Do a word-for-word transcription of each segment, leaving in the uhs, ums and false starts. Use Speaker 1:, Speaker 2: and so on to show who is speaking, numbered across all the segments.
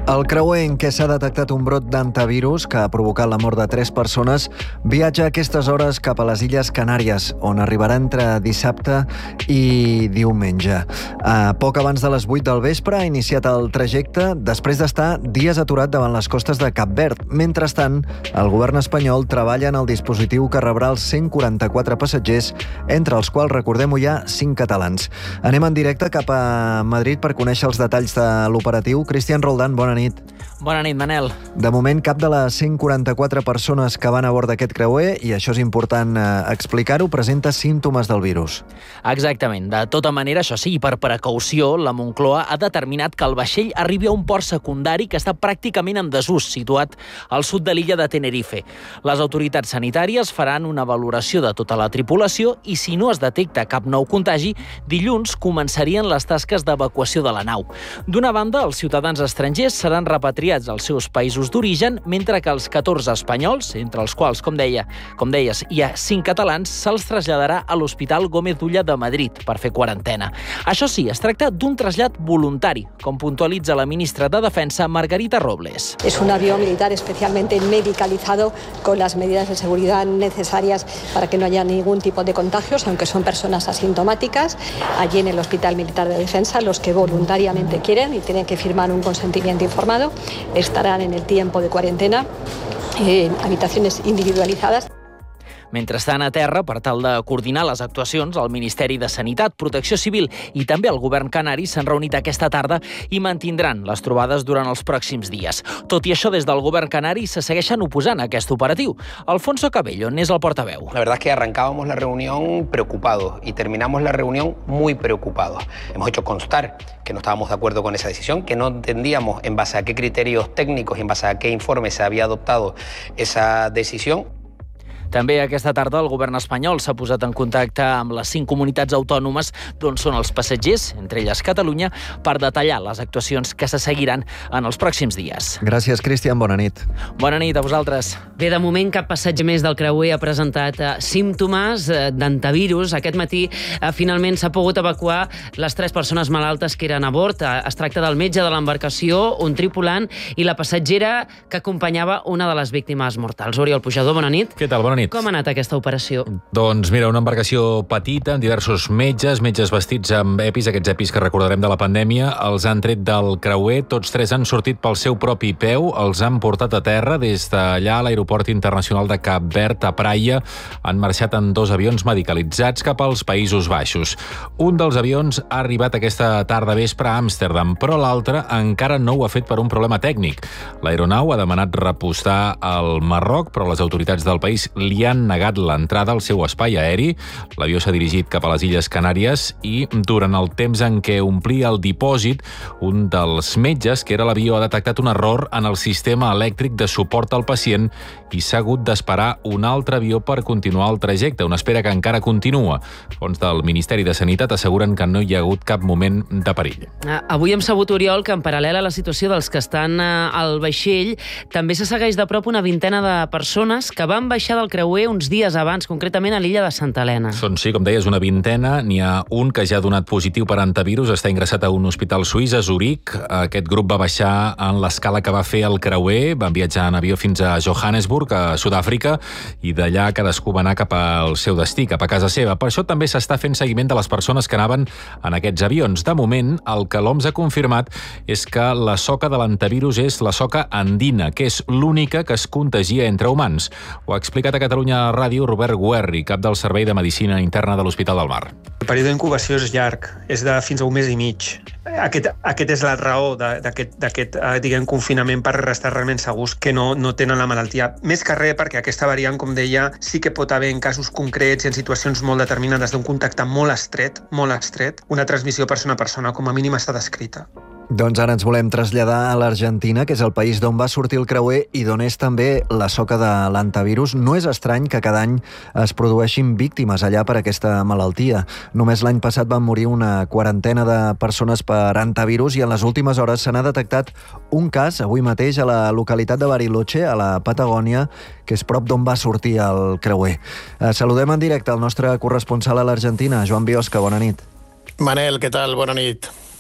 Speaker 1: El creuer en què s'ha detectat un brot d'antivirus que ha provocat la mort de tres persones viatja a aquestes hores cap a les Illes Canàries, on arribarà entre dissabte i diumenge. A poc abans de les vuit del vespre ha iniciat el trajecte després d'estar dies aturat davant les costes de Cap Verd. Mentrestant, el govern espanyol treballa en el dispositiu que rebrà els cent quaranta-quatre passatgers, entre els quals, recordem-ho, hi ha cinc catalans. Anem en directe cap a Madrid per conèixer els detalls de l'operatiu. Cristian Roldán, bona nit.
Speaker 2: Bona nit, Manel.
Speaker 1: De moment, cap de les cent quaranta-quatre persones que van a bord d'aquest creuer, i això és important eh, explicar-ho, presenta símptomes del virus.
Speaker 2: Exactament. De tota manera, això sí, per precaució, la Moncloa ha determinat que el vaixell arribi a un port secundari que està pràcticament en desús, situat al sud de l'illa de Tenerife. Les autoritats sanitàries faran una valoració de tota la tripulació i, si no es detecta cap nou contagi, dilluns començarien les tasques d'evacuació de la nau. D'una banda, els ciutadans estrangers seran repatriats als seus països d'origen, mentre que els catorze espanyols, entre els quals, com deia, com deies, hi ha cinc catalans, se'ls traslladarà a l'Hospital Gómez d'Ulla de Madrid per fer quarantena. Això sí, es tracta d'un trasllat voluntari, com puntualitza la ministra de Defensa, Margarita Robles.
Speaker 3: Es un avión militar especialmente medicalizado con las medidas de seguridad necesarias para que no haya ningún tipo de contagios, aunque son personas asintomáticas. Allí en el Hospital Militar de Defensa, los que voluntariamente quieren y tienen que firmar un consentimiento informado estarán en el tiempo de cuarentena en habitaciones individualizadas.
Speaker 2: Mentrestant, a terra, per tal de coordinar les actuacions, el Ministeri de Sanitat, Protecció Civil i també el govern canari s'han reunit aquesta tarda i mantindran les trobades durant els pròxims dies. Tot i això, des del govern canari se segueixen oposant a aquest operatiu. Alfonso Cabello n'és el portaveu.
Speaker 4: La verdad es que arrancábamos la reunión preocupados y terminamos la reunión muy preocupados. Hemos hecho constar que no estábamos de acuerdo con esa decisión, que no entendíamos en base a qué criterios técnicos y en base a qué informe se había adoptado esa decisión.
Speaker 2: També aquesta tarda el govern espanyol s'ha posat en contacte amb les cinc comunitats autònomes d'on són els passatgers, entre elles Catalunya, per detallar les actuacions que se seguiran en els pròxims dies.
Speaker 1: Gràcies, Cristian. Bona nit.
Speaker 2: Bona nit a vosaltres.
Speaker 5: Bé, de moment cap passatger més del creuer ha presentat eh, símptomes eh, d'antivirus. Aquest matí eh, finalment s'ha pogut evacuar les tres persones malaltes que eren a bord. Eh, es tracta del metge de l'embarcació, un tripulant i la passatgera que acompanyava una de les víctimes mortals. Oriol Pujador, bona nit.
Speaker 6: Què tal? Bona nit.
Speaker 5: Com ha anat aquesta operació?
Speaker 6: Doncs mira, una embarcació petita amb diversos metges, metges vestits amb epis, aquests epis que recordarem de la pandèmia, els han tret del creuer, tots tres han sortit pel seu propi peu, els han portat a terra des d'allà a l'aeroport internacional de Cap Verd, a Praia, han marxat en dos avions medicalitzats cap als Països Baixos. Un dels avions ha arribat aquesta tarda vespre a Amsterdam, però l'altre encara no ho ha fet per un problema tècnic. L'aeronau ha demanat repostar al Marroc, però les autoritats del país li han negat l'entrada al seu espai aeri. L'avió s'ha dirigit cap a les Illes Canàries i durant el temps en què omplia el dipòsit, un dels metges, que era l'avió, ha detectat un error en el sistema elèctric de suport al pacient i s'ha hagut d'esperar un altre avió per continuar el trajecte, una espera que encara continua. Fons del Ministeri de Sanitat asseguren que no hi ha hagut cap moment de perill.
Speaker 5: Avui hem sabut, Oriol, que en paral·lel a la situació dels que estan al vaixell, també se segueix de prop una vintena de persones que van baixar del creuer uns dies abans, concretament a l'illa de Santa Helena.
Speaker 6: Són, sí, com deies, una vintena. N'hi ha un que ja ha donat positiu per antivirus, està ingressat a un hospital suís, a Zuric. Aquest grup va baixar en l'escala que va fer el creuer, van viatjar en avió fins a Johannesburg, a Sud-àfrica, i d'allà cadascú va anar cap al seu destí, cap a casa seva. Per això també s'està fent seguiment de les persones que anaven en aquests avions. De moment, el que l'O M S ha confirmat és que la soca de l'antivirus és la soca andina, que és l'única que es contagia entre humans. Ho ha explicat a Catalunya Ràdio Robert Guerri, cap del Servei de Medicina Interna de l'Hospital del Mar.
Speaker 7: El període d'incubació és llarg, és de fins a un mes i mig. Aquest, aquest és la raó d'aquest, d'aquest diguem, confinament, per estar realment segurs que no, no tenen la malaltia. Més que res perquè aquesta variant, com deia, sí que pot haver en casos concrets i en situacions molt determinades d'un contacte molt estret, molt estret, una transmissió persona a persona, com a mínim està descrita.
Speaker 1: Doncs ara ens volem traslladar a l'Argentina, que és el país d'on va sortir el creuer i d'on és també la soca de l'antivirus. No és estrany que cada any es produeixin víctimes allà per aquesta malaltia. Només l'any passat van morir una quarantena de persones per antivirus i en les últimes hores se n'ha detectat un cas, avui mateix, a la localitat de Bariloche, a la Patagònia, que és prop d'on va sortir el creuer. Saludem en directe el nostre corresponsal a l'Argentina, Joan Biosca. Bona nit.
Speaker 8: Manel, què tal? Bona nit.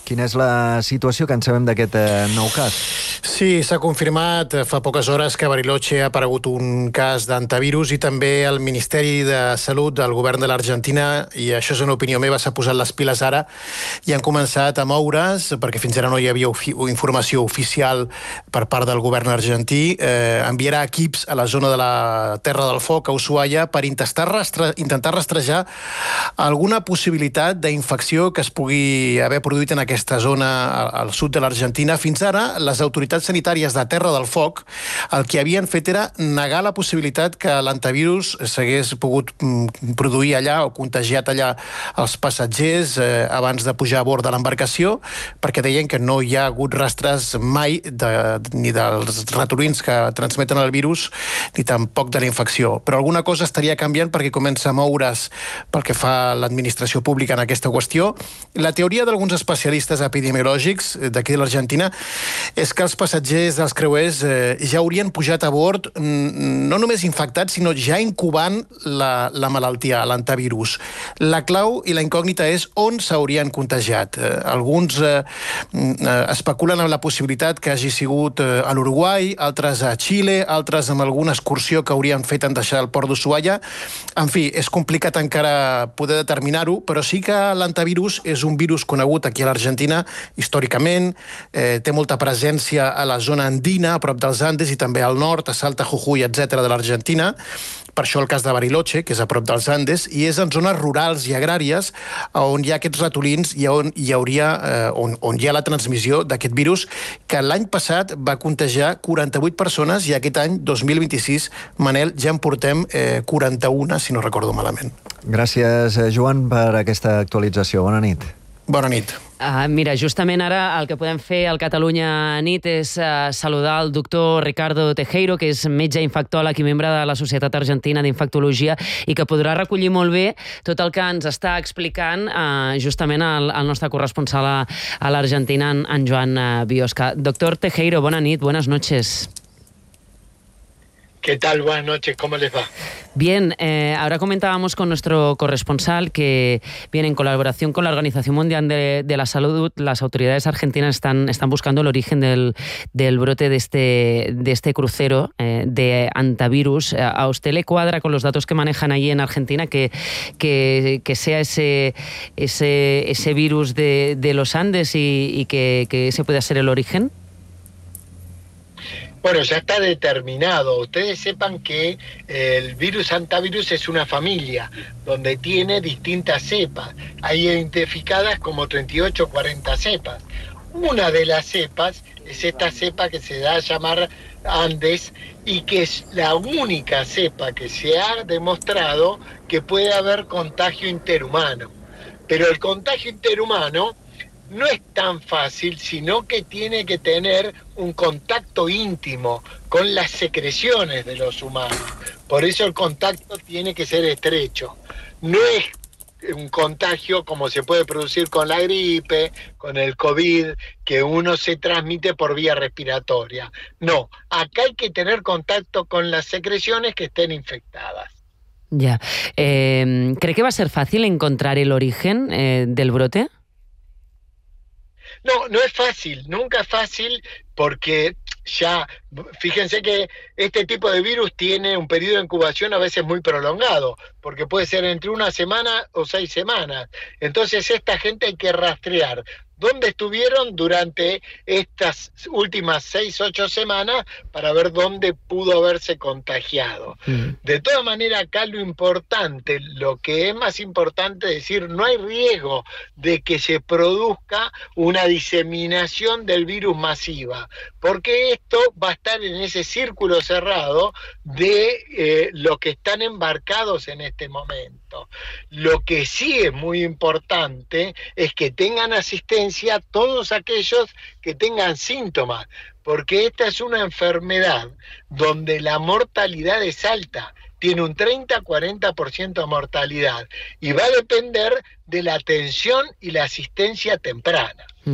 Speaker 1: quina és la situació que en sabem d'aquest eh, nou cas?
Speaker 8: Sí, s'ha confirmat fa poques hores que a Bariloche ha aparegut un cas d'antivirus i també el Ministeri de Salut del govern de l'Argentina, i això és una opinió meva, s'ha posat les piles ara i han començat a moure's, perquè fins ara no hi havia ofi- informació oficial per part del govern argentí, eh, enviarà equips a la zona de la Terra del Foc, a Ushuaia, per intentar, rastre, intentar rastrejar alguna possibilitat d'infecció que es pugui haver produït en aquesta zona al sud de l'Argentina. Fins ara, les autoritats sanitàries de Terra del Foc el que havien fet era negar la possibilitat que l'antivirus s'hagués pogut produir allà o contagiat allà els passatgers eh, abans de pujar a bord de l'embarcació, perquè deien que no hi ha hagut rastres mai de, ni dels ratolins que transmeten el virus ni tampoc de la infecció. Però alguna cosa estaria canviant perquè comença a moure's pel que fa a l'administració pública en aquesta qüestió. La teoria d'alguns especialistes epidemiològics d'aquí de l'Argentina és que els passatgers dels creuers eh, ja haurien pujat a bord no només infectats, sinó ja incubant la, la malaltia, l'antivirus. La clau i la incògnita és on s'haurien contagiat. Eh, alguns eh, especulen amb la possibilitat que hagi sigut eh, a l'Uruguai, altres a Xile, altres amb alguna excursió que haurien fet en deixar el port d'Ushuaia. En fi, és complicat encara poder determinar-ho, però sí que l'antivirus és un virus conegut aquí a l'Argentina històricament, eh, té molta presència a la zona andina, a prop dels Andes, i també al nord, a Salta, Jujuy, etcètera de l'Argentina. Per això el cas de Bariloche, que és a prop dels Andes, i és en zones rurals i agràries on hi ha aquests ratolins i on hi hauria, eh, on, on hi ha la transmissió d'aquest virus, que l'any passat va contagiar quaranta-vuit persones i aquest any, dos mil vint-i-sis, Manel, ja en portem eh, quaranta-una, si no recordo malament.
Speaker 1: Gràcies, Joan, per aquesta actualització. Bona nit.
Speaker 8: Bona nit.
Speaker 5: Uh, mira, justament ara el que podem fer al Catalunya Nit és uh, saludar el doctor Ricardo Tejero, que és metge infectòleg i membre de la Societat Argentina d'Infectologia i que podrà recollir molt bé tot el que ens està explicant uh, justament el, el nostre corresponsal a, a l'Argentina, en, en Joan uh, Biosca. Doctor Tejero, bona nit, buenas noches.
Speaker 9: ¿Qué tal? Buenas noches, ¿cómo les va?
Speaker 5: Bien, eh, ahora comentábamos con nuestro corresponsal que, bien, en colaboración con la Organización Mundial de, de la Salud, las autoridades argentinas están, están buscando el origen del, del brote de este, de este crucero eh, de antivirus. ¿A usted le cuadra con los datos que manejan allí en Argentina que, que, que sea ese, ese, ese virus de, de los Andes y, y que, que ese pueda ser el origen?
Speaker 9: Bueno, ya está determinado. Ustedes sepan que el virus antivirus es una familia donde tiene distintas cepas. Hay identificadas como treinta y ocho o cuarenta cepas. Una de las cepas es esta cepa que se da a llamar Andes y que es la única cepa que se ha demostrado que puede haber contagio interhumano. Pero el contagio interhumano no es tan fácil, sino que tiene que tener un contacto íntimo con las secreciones de los humanos. Por eso el contacto tiene que ser estrecho. No es un contagio como se puede producir con la gripe, con el COVID, que uno se transmite por vía respiratoria. No, acá hay que tener contacto con las secreciones que estén infectadas.
Speaker 5: Ya. Eh, ¿Cree que va a ser fácil encontrar el origen eh, del brote?
Speaker 9: No, no es fácil, nunca es fácil porque ya, fíjense que este tipo de virus tiene un periodo de incubación a veces muy prolongado, porque puede ser entre una semana o seis semanas. Entonces esta gente hay que rastrear dónde estuvieron durante estas últimas seis, ocho semanas para ver dónde pudo haberse contagiado. Mm. De todas maneras, acá lo importante, lo que es más importante es decir, no hay riesgo de que se produzca una diseminación del virus masiva, porque esto va a estar en ese círculo cerrado de eh, los que están embarcados en este momento. Lo que sí es muy importante es que tengan asistencia todos aquellos que tengan síntomas, porque esta es una enfermedad donde la mortalidad es alta, tiene un treinta a cuarenta por ciento de mortalidad y va a depender de la atención y la asistencia temprana.
Speaker 5: Mm.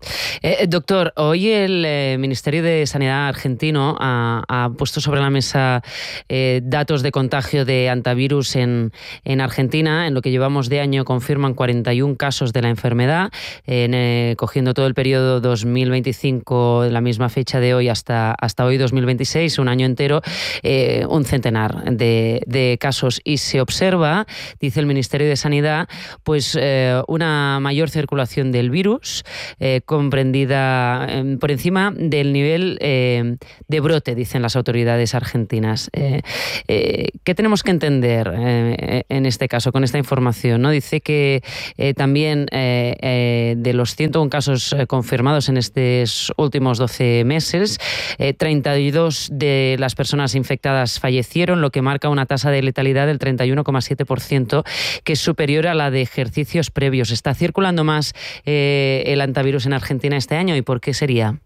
Speaker 5: Eh, doctor, hoy el eh, Ministerio de Sanidad argentino ha, ha puesto sobre la mesa eh, datos de contagio de antivirus en, en Argentina. En lo que llevamos de año confirman cuarenta y un casos de la enfermedad, en, eh, cogiendo todo el periodo dos mil veinticinco, de la misma fecha de hoy hasta, hasta hoy dos mil veintiséis, un año entero, eh, un centenar de, de casos. Y se observa, dice el Ministerio de Sanidad, pues eh, una mayor circulación del virus, eh, comprendida eh, por encima del nivel eh, de brote, dicen las autoridades argentinas. Eh, eh, ¿Qué tenemos que entender eh, en este caso, con esta información, ¿no? Dice que eh, también eh, eh, de los ciento uno casos eh, confirmados en estos últimos doce meses, eh, treinta y dos de las personas infectadas fallecieron, lo que marca una tasa de letalidad del treinta y uno coma siete por ciento, que es superior a la de ejercicios previos. ¿Está circulando más eh, el antivirus en Argentina este año y por qué sería?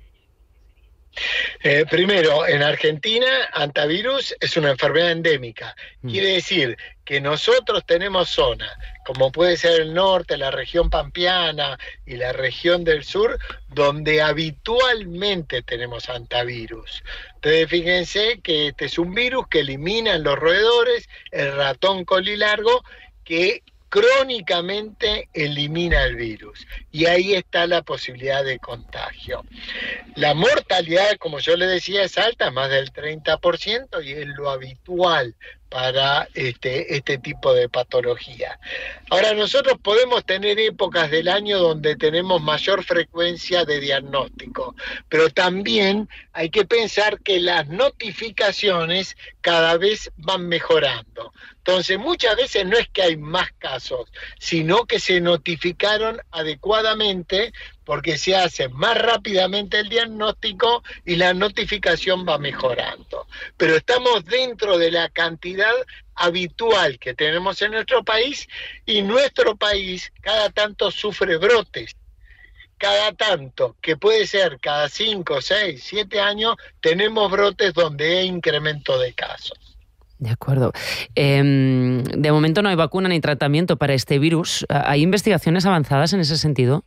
Speaker 9: Eh, primero, en Argentina, antivirus es una enfermedad endémica. Quiere decir que nosotros tenemos zonas, como puede ser el norte, la región pampeana y la región del sur, donde habitualmente tenemos antivirus. Entonces, fíjense que este es un virus que elimina en los roedores el ratón colilargo, que crónicamente elimina el virus, y ahí está la posibilidad de contagio. La mortalidad, como yo le decía, es alta, más del treinta por ciento, y es lo habitual para este, este tipo de patología. Ahora, nosotros podemos tener épocas del año donde tenemos mayor frecuencia de diagnóstico, pero también hay que pensar que las notificaciones cada vez van mejorando. Entonces, muchas veces no es que hay más casos, sino que se notificaron adecuadamente porque se hace más rápidamente el diagnóstico y la notificación va mejorando. Pero estamos dentro de la cantidad habitual que tenemos en nuestro país, y nuestro país cada tanto sufre brotes. Cada tanto, que puede ser cada cinco, seis, siete años, tenemos brotes donde hay incremento de casos.
Speaker 5: De acuerdo. Eh, de momento no hay vacuna ni tratamiento para este virus. ¿Hay investigaciones avanzadas en ese sentido?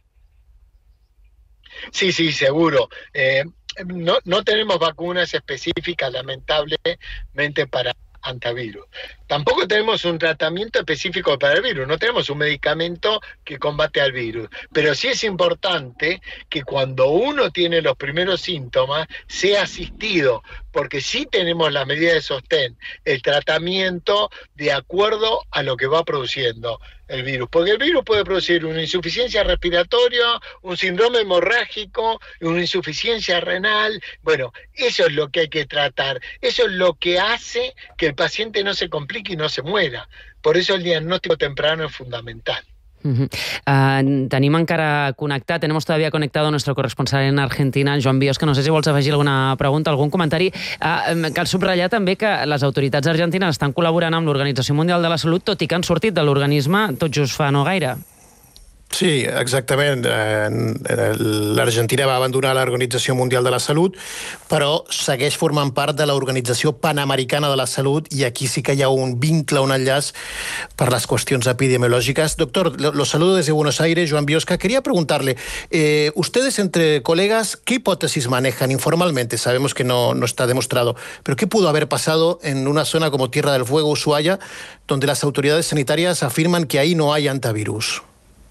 Speaker 9: Sí, sí, seguro. Eh, no, no tenemos vacunas específicas, lamentablemente, para antivirus. Tampoco tenemos un tratamiento específico para el virus, no tenemos un medicamento que combate al virus, pero sí es importante que cuando uno tiene los primeros síntomas sea asistido, porque sí tenemos la medida de sostén, el tratamiento de acuerdo a lo que va produciendo el virus, porque el virus puede producir una insuficiencia respiratoria, un síndrome hemorrágico, una insuficiencia renal. Bueno, eso es lo que hay que tratar, eso es lo que hace que el paciente no se complique y no se muera. Por eso el diagnóstico temprano es fundamental.
Speaker 5: Uh-huh. Uh, tenim encara connectat, tenemos todavía conectado a nuestro corresponsal en Argentina, Joan Biosca. No sé si vols afegir alguna pregunta, algun comentari. Uh, cal subratllar també que les autoritats argentines estan col·laborant amb l'Organització Mundial de la Salut, tot i que han sortit de l'organisme tot just fa no gaire.
Speaker 8: Sí, exactament. L'Argentina va abandonar l'Organització Mundial de la Salut, però segueix formant part de l'Organització Panamericana de la Salut, i aquí sí que hi ha un vincle, un enllaç per les qüestions epidemiológicas. Doctor, lo saludo desde Buenos Aires, Joan Biosca. Quería preguntarle, eh, ustedes entre colegas, ¿qué hipótesis manejan informalmente? Sabemos que no, no está demostrado, pero ¿qué pudo haber pasado en una zona como Tierra del Fuego, Ushuaia, donde las autoridades sanitarias afirman que ahí no hay antivirus?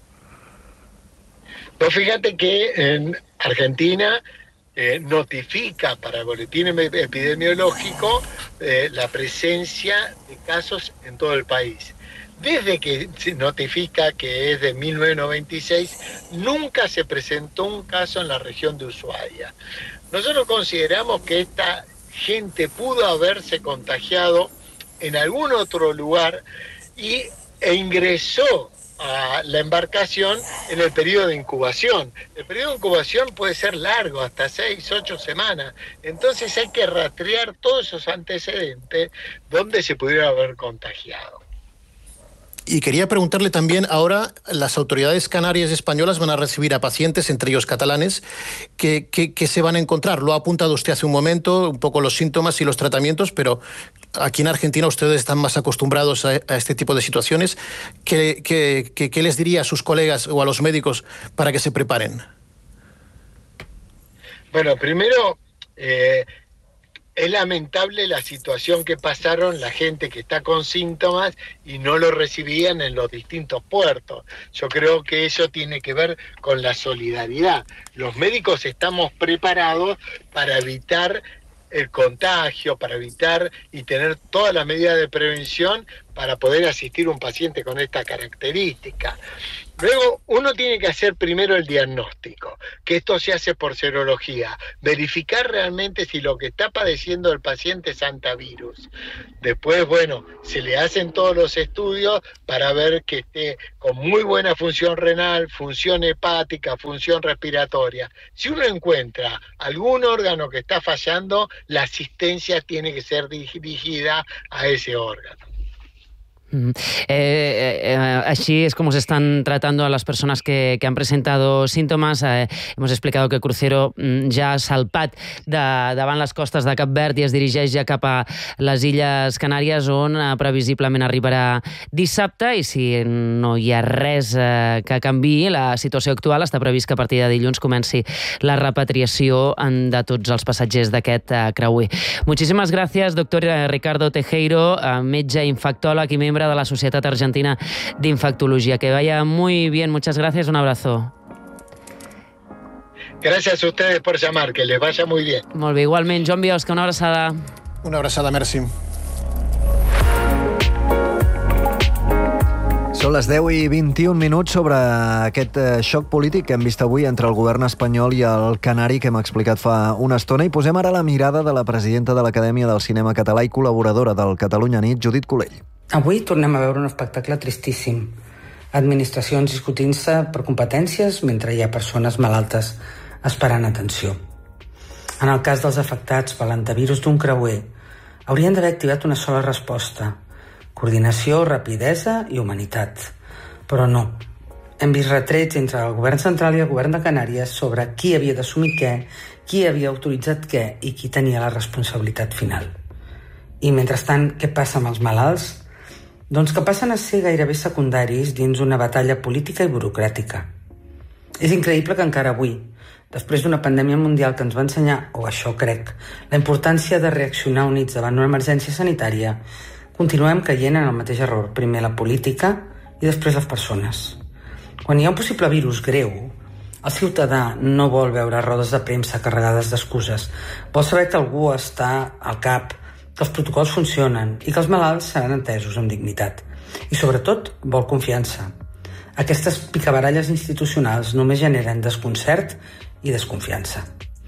Speaker 9: Pues fíjate que en Argentina eh, notifica para el boletín epidemiológico eh, la presencia de casos en todo el país. Desde que se notifica, que es de mil novecientos noventa y seis, nunca se presentó un caso en la región de Ushuaia. Nosotros consideramos que esta gente pudo haberse contagiado en algún otro lugar y, e ingresó a la embarcación en el periodo de incubación. El periodo de incubación puede ser largo, hasta seis, ocho semanas. Entonces hay que rastrear todos esos antecedentes donde se pudiera haber contagiado.
Speaker 8: Y quería preguntarle también, ahora las autoridades canarias y españolas van a recibir a pacientes, entre ellos catalanes, que, que, que se van a encontrar. Lo ha apuntado usted hace un momento, un poco los síntomas y los tratamientos, pero aquí en Argentina ustedes están más acostumbrados a, a este tipo de situaciones. ¿Qué, qué, qué, ¿Qué les diría a sus colegas o a los médicos para que se preparen?
Speaker 9: Bueno, primero, eh, es lamentable la situación que pasaron la gente que está con síntomas y no lo recibían en los distintos puertos. Yo creo que eso tiene que ver con la solidaridad. Los médicos estamos preparados para evitar el contagio, para evitar y tener todas las medidas de prevención para poder asistir a un paciente con esta característica. Luego, uno tiene que hacer primero el diagnóstico, que esto se hace por serología, verificar realmente si lo que está padeciendo el paciente es hantavirus. Después, bueno, se le hacen todos los estudios para ver que esté con muy buena función renal, función hepática, función respiratoria. Si uno encuentra algún órgano que está fallando, la asistencia tiene que ser dirigida a ese órgano.
Speaker 5: Eh, eh, así es como se están tratando a las personas que, que han presentado síntomas. Eh, hemos explicado que Crucero ja ha salpat de, davant les costes de Cap Verd i es dirigeix ja cap a les Illes Canàries, on eh, previsiblement arribarà dissabte, i si no hi ha res eh, que canviï la situació actual, està previst que a partir de dilluns comenci la repatriació de tots els passatgers d'aquest eh, creuer. Muchísimas gracias, doctor Ricardo Tejero, eh, metge infectòleg i membre de la Societat Argentina d'Infectologia. Que vaya muy bien, muchas gracias, un abrazo.
Speaker 9: Gracias a ustedes por llamar, que les vaya muy bien.
Speaker 5: Molt bé, igualment. Joan Biosca, una abraçada.
Speaker 8: Una abraçada, merci.
Speaker 1: Són les deu i vint-i-un minuts sobre aquest xoc polític que hem vist avui entre el govern espanyol i el canari que hem explicat fa una estona, i posem ara la mirada de la presidenta de l'Acadèmia del Cinema Català i col·laboradora del Catalunya Nit, Judit Colell.
Speaker 10: Avui tornem a veure un espectacle tristíssim. Administracions discutint-se per competències mentre hi ha persones malaltes esperant atenció. En el cas dels afectats per l'antivirus d'un creuer, haurien d'haver activat una sola resposta: coordinació, rapidesa i humanitat. Però no. Hem vist retrets entre el govern central i el govern de Canàries sobre qui havia d'assumir què, qui havia autoritzat què i qui tenia la responsabilitat final. I mentrestant, què passa amb els malalts? Doncs que passen a ser gairebé secundaris dins una batalla política i burocràtica. És increïble que encara avui, després d'una pandèmia mundial que ens va ensenyar, o això crec, la importància de reaccionar units davant una emergència sanitària, continuem caient en el mateix error, primer la política i després les persones. Quan hi ha un possible virus greu, el ciutadà no vol veure rodes de premsa carregades d'excuses, vol saber que algú està al cap, que els protocols funcionen i que els malalts seran entesos amb dignitat. I sobretot vol confiança. Aquestes picabaralles institucionals només generen desconcert i desconfiança.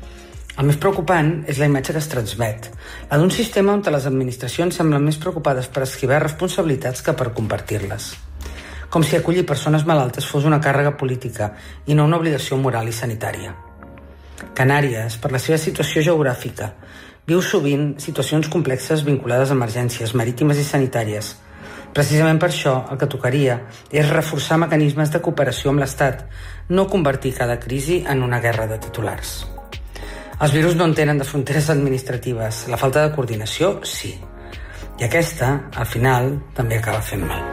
Speaker 10: El més preocupant és la imatge que es transmet, la d'un sistema on les administracions semblen més preocupades per esquivar responsabilitats que per compartir-les. Com si acollir persones malaltes fos una càrrega política i no una obligació moral i sanitària. Canàries, per la seva situació geogràfica, viu sovint situacions complexes vinculades a emergències marítimes i sanitàries. Precisament per això el que tocaria és reforçar mecanismes de cooperació amb l'Estat, no convertir cada crisi en una guerra de titulars. Els virus no en tenen de fronteres administratives, la falta de coordinació sí. I aquesta, al final, també acaba fent mal.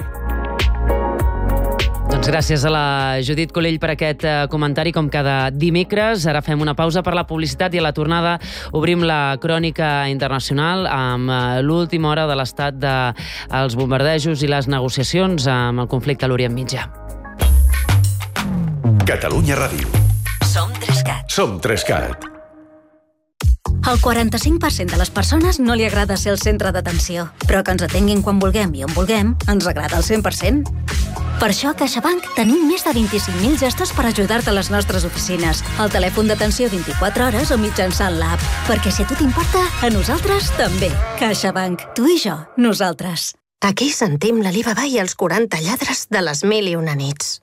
Speaker 5: Doncs gràcies a la Judit Colell per aquest comentari, com cada dimecres. Ara fem una pausa per la publicitat i a la tornada obrim la crònica internacional amb l'última hora de l'estat dels bombardejos i les negociacions amb el conflicte a l'Orient Mitjà.
Speaker 11: Catalunya Ràdio.
Speaker 12: Som Trescat.
Speaker 11: Som Trescat.
Speaker 12: Al quaranta-cinc per cent de les persones no li agrada ser el centre d'atenció, però que ens atenguin quan vulguem i on vulguem ens agrada al cent per cent. Per això a CaixaBank tenim més de vint-i-cinc mil gestos per ajudar-te a les nostres oficines, al telèfon d'atenció vint-i-quatre hores o mitjançant l'app. Perquè si a tu t'importa, a nosaltres també. CaixaBank. Tu i jo. Nosaltres.
Speaker 13: Aquí sentim l'Alibaba i els quaranta lladres de les mil i una nits.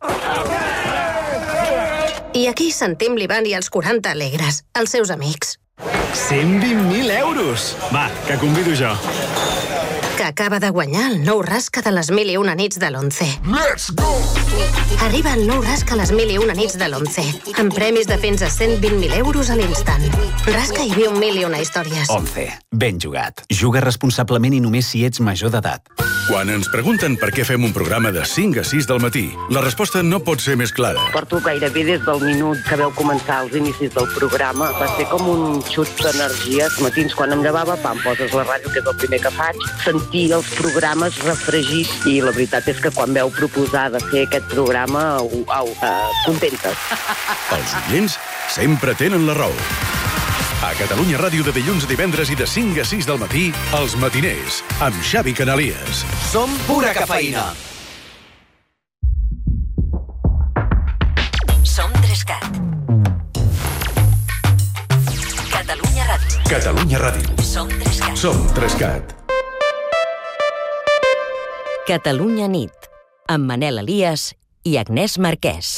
Speaker 13: I aquí sentim l'Ivan i els quaranta alegres, els seus amics.
Speaker 14: cent vint mil euros! Va, que convido jo.
Speaker 13: Que acaba de guanyar el nou rasca de les mil i una nits de l'Once. Let's go! Arriba el nou rasca a les mil i una nits de l'Once, amb premis de fins a cent vint mil euros a l'instant. Rasca i viu mil i una històries.
Speaker 15: Once. Ben jugat. Juga responsablement i només si ets major d'edat.
Speaker 11: Quan ens pregunten per què fem un programa de cinc a sis del matí, la resposta no pot ser més clara.
Speaker 15: Porto gairebé des del minut que veu començar els inicis del programa. Va ser com un xut d'energia. Els matins, quan em llevava, pam, poses la ràdio, que és el primer que faig, sentir els programes refregits. I la veritat és que quan veu proposar de fer aquest programa, au, au, uh, contentes.
Speaker 11: Els oients sempre tenen la raó. A Catalunya Ràdio de dilluns a divendres i de cinc a sis del matí, Els Matiners, amb Xavi Canalies.
Speaker 16: Som pura cafeïna.
Speaker 12: Som Trescat. Catalunya Ràdio.
Speaker 11: Catalunya Ràdio.
Speaker 12: Som Trescat.
Speaker 11: Som Trescat.
Speaker 12: Catalunya nit, amb Manel Elias i Agnès Marquès.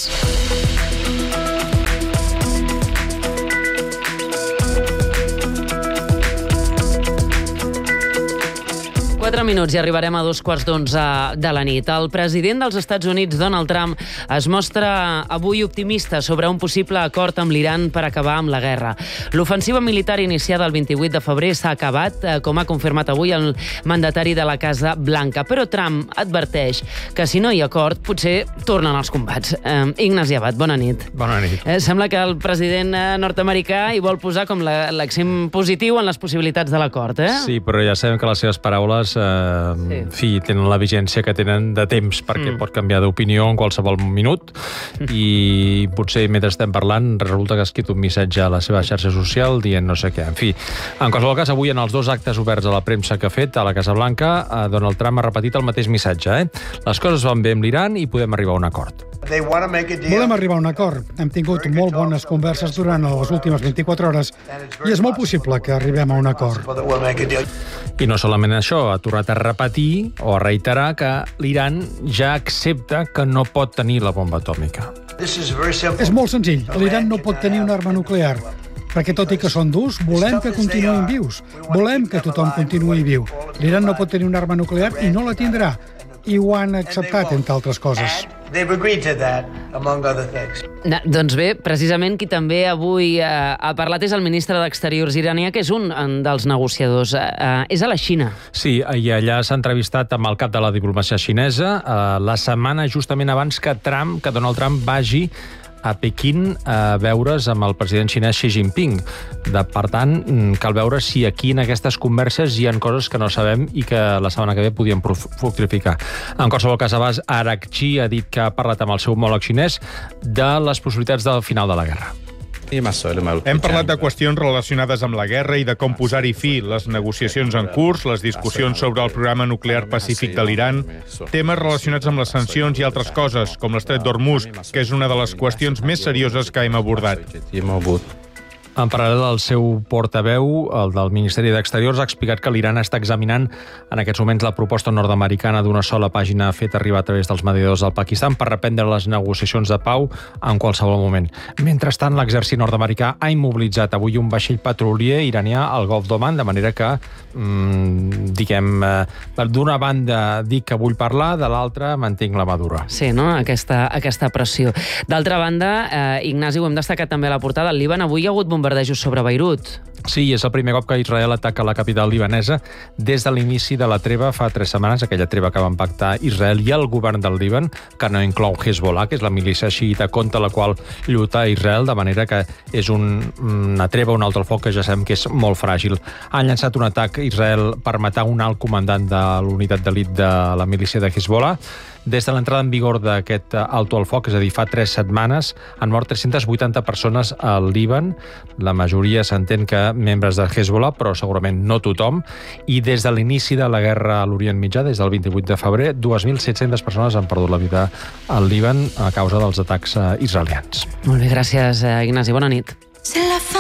Speaker 5: Quatre minuts i arribarem a dos quarts d'onze de la nit. El president dels Estats Units, Donald Trump, es mostra avui optimista sobre un possible acord amb l'Iran per acabar amb la guerra. L'ofensiva militar iniciada el vint-i-vuit de febrer s'ha acabat, com ha confirmat avui el mandatari de la Casa Blanca. Però Trump adverteix que si no hi ha acord, potser tornen els combats. Eh, Ignasi Abad, bona nit.
Speaker 6: Bona nit.
Speaker 5: Eh, sembla que el president nord-americà hi vol posar com l'accent positiu en les possibilitats de l'acord, eh?
Speaker 6: Sí, però ja sabem que les seves paraules Uh, sí. en fi, tenen la vigència que tenen de temps, perquè mm. pot canviar d'opinió en qualsevol minut i potser mentre estem parlant resulta que ha escrit un missatge a la seva xarxa social dient no sé què. En fi, en qualsevol cas, avui en els dos actes oberts a la premsa que ha fet a la Casa Blanca, Donald Trump ha repetit el mateix missatge. Eh? Les coses van bé amb l'Iran i podem arribar a un acord.
Speaker 17: Volem arribar a un acord. Hem tingut molt bones converses durant les últimes vint-i-quatre hores i és molt possible que arribem a un acord.
Speaker 6: I no solament això, ha tornat a repetir o a reiterar que l'Iran ja accepta que no pot tenir la bomba atòmica.
Speaker 17: És molt senzill. L'Iran no pot tenir una arma nuclear, perquè tot i que són durs, volem que continuïn vius. Volem que tothom continuï viu. L'Iran no pot tenir una arma nuclear i no la tindrà. I ho han acceptat, entre altres coses.
Speaker 5: Na, doncs bé, precisament qui també avui eh, ha parlat és el ministre d'Exteriors iranià, que és un, un dels negociadors. Eh, és a la Xina.
Speaker 6: Sí, i allà s'ha entrevistat amb el cap de la diplomàcia xinesa eh, la setmana justament abans que Trump, que Donald Trump vagi a Pequín a veure's amb el president xinès Xi Jinping. De, per tant, cal veure si aquí en aquestes converses hi ha coses que no sabem i que la setmana que ve podien fructificar. En qualsevol cas, abans, Arakchi ha dit que ha parlat amb el seu homòleg xinès de les possibilitats del final de la guerra.
Speaker 18: Hem parlat de qüestions relacionades amb la guerra i de com posar-hi fi, les negociacions en curs, les discussions sobre el programa nuclear pacífic de l'Iran, temes relacionats amb les sancions i altres coses, com l'estret d'Hormuz, que és una de les qüestions més serioses que hem abordat.
Speaker 6: En paral·lel, el seu portaveu, el del Ministeri d'Exteriors, ha explicat que l'Iran està examinant en aquests moments la proposta nord-americana d'una sola pàgina feta arribar a través dels mediadors del Pakistan per reprendre les negociacions de pau en qualsevol moment. Mentrestant, l'exèrcit nord-americà ha immobilitzat avui un vaixell petrolier iranià al Golf d'Oman, de manera que, mmm, diguem, eh, d'una banda dic que vull parlar, de l'altra mantinc la mà dura.
Speaker 5: Sí, no? Aquesta, aquesta pressió. D'altra banda, eh, Ignasi, ho hem destacat també a la portada, al Líban avui hi ha hagut bombardejos sobre Beirut.
Speaker 6: Sí, és el primer cop que Israel ataca la capital libanesa des de l'inici de la treva fa tres setmanes, aquella treva que van pactar Israel i el govern del Líban, que no inclou Hezbollah, que és la milícia xiïta contra la qual lluita Israel, de manera que és un, una treva, un altre foc que ja sabem que és molt fràgil. Han llançat un atac Israel per matar un alt comandant de l'unitat d'elit de la milícia de Hezbollah. Des de l'entrada en vigor d'aquest alto al foc, és a dir, fa tres setmanes, han mort tres-centes vuitanta persones al Líban. La majoria s'entén que membres de Hezbollah, però segurament no tothom. I des de l'inici de la guerra a l'Orient Mitjà, des del vint-i-vuit de febrer, dos mil set-centes persones han perdut la vida al Líban a causa dels atacs israelians.
Speaker 5: Molt bé, gràcies, Ignasi. Bona nit.